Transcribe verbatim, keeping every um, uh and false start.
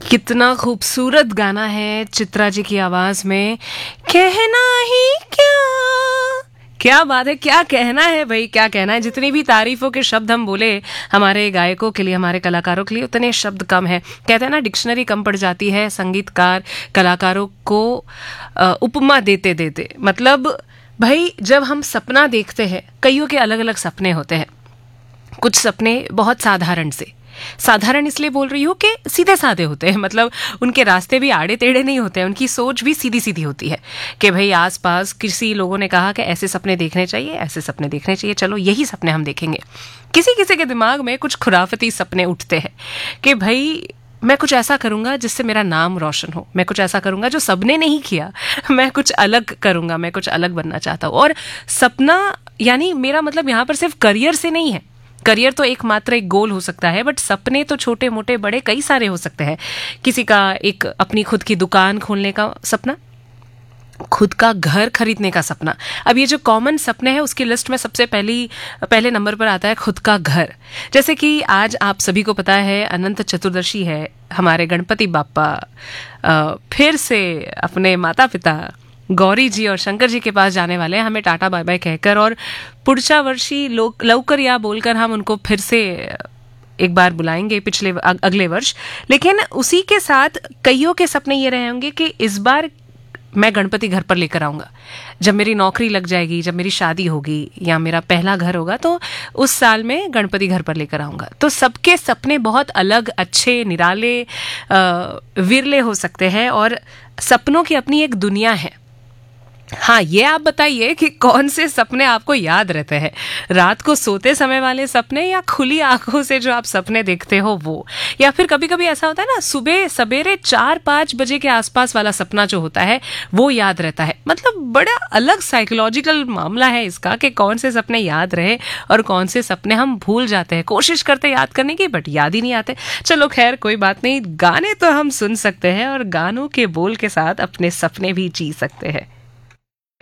कितना खूबसूरत गाना है चित्रा जी की आवाज में। कहना ही क्या, क्या बात है, क्या कहना है भाई, क्या कहना है। जितनी भी तारीफों के शब्द हम बोले हमारे गायकों के लिए, हमारे कलाकारों के लिए, उतने शब्द कम है। कहते हैं ना, डिक्शनरी कम पड़ जाती है संगीतकार कलाकारों को उपमा देते देते। मतलब भाई, जब हम सपना देखते हैं, कईयों के अलग अलग सपने होते हैं। कुछ सपने बहुत साधारण से, साधारण इसलिए बोल रही हूँ कि सीधे साधे होते हैं, मतलब उनके रास्ते भी आड़े टेढ़े नहीं होते हैं, उनकी सोच भी सीधी सीधी होती है कि भाई आसपास किसी लोगों ने कहा कि ऐसे सपने देखने चाहिए, ऐसे सपने देखने चाहिए, चलो यही सपने हम देखेंगे। किसी किसी के दिमाग में कुछ खुराफती सपने उठते हैं कि भाई मैं कुछ ऐसा करूंगा जिससे मेरा नाम रोशन हो, मैं कुछ ऐसा करूंगा जो सबने नहीं किया, मैं कुछ अलग करूंगा, मैं कुछ अलग बनना चाहता हूँ। और सपना यानी मेरा मतलब यहाँ पर सिर्फ करियर से नहीं है, करियर तो एकमात्र एक गोल हो सकता है, बट सपने तो छोटे मोटे बड़े कई सारे हो सकते हैं। किसी का एक अपनी खुद की दुकान खोलने का सपना, खुद का घर खरीदने का सपना। अब ये जो कॉमन सपने हैं उसकी लिस्ट में सबसे पहली पहले नंबर पर आता है खुद का घर। जैसे कि आज आप सभी को पता है अनंत चतुर्दशी है, हमारे गणपति बाप्पा फिर से अपने माता पिता गौरी जी और शंकर जी के पास जाने वाले हैं, हमें टाटा बाय बाय कहकर, और पुढच्या वर्षी लवकर या बोलकर हम उनको फिर से एक बार बुलाएंगे पिछले अगले वर्ष। लेकिन उसी के साथ कईयों के सपने ये रहे होंगे कि इस बार मैं गणपति घर पर लेकर आऊंगा, जब मेरी नौकरी लग जाएगी, जब मेरी शादी होगी या मेरा पहला घर होगा, तो उस साल में गणपति घर पर लेकर आऊंगा। तो सबके सपने बहुत अलग, अच्छे, निराले, विरले हो सकते हैं और सपनों की अपनी एक दुनिया है। हाँ, ये आप बताइए कि कौन से सपने आपको याद रहते हैं, रात को सोते समय वाले सपने या खुली आंखों से जो आप सपने देखते हो वो, या फिर कभी कभी ऐसा होता है ना, सुबह सवेरे चार पाँच बजे के आसपास वाला सपना जो होता है वो याद रहता है। मतलब बड़ा अलग साइकोलॉजिकल मामला है इसका कि कौन से सपने याद रहे और कौन से सपने हम भूल जाते हैं। कोशिश करते याद करने की, बट याद ही नहीं आते। चलो खैर, कोई बात नहीं, गाने तो हम सुन सकते हैं और गानों के बोल के साथ अपने सपने भी जी सकते हैं।